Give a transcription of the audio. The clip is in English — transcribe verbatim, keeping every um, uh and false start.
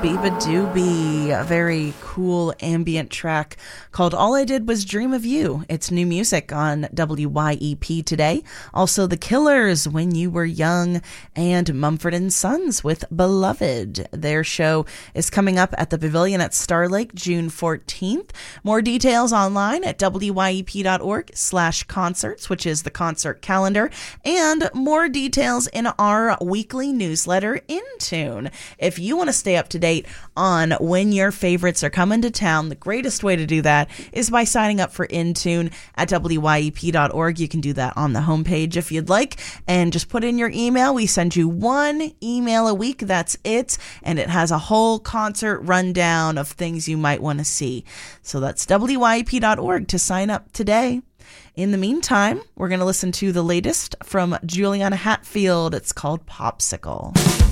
Biba Doobie, a very cool ambient track called All I Did Was Dream of You. It's new music on W Y E P today. Also The Killers, When You Were Young, and Mumford and Sons with Beloved. Their show is coming up at the Pavilion at Star Lake June fourteenth. More details online at W Y E P dot org slash concerts, which is the concert calendar, and more details in our weekly newsletter, Intune. If you want to stay up to date on when your favorites are coming to town, the greatest way to do that is by signing up for Intune at W Y E P dot org. You can do that on the homepage if you'd like, and just put in your email. We send you one email a week, that's it, and it has a whole concert rundown of things you might want to see. So that's W Y E P dot org to sign up today. In the meantime, we're going to listen to the latest from Juliana Hatfield. It's called Popsicle.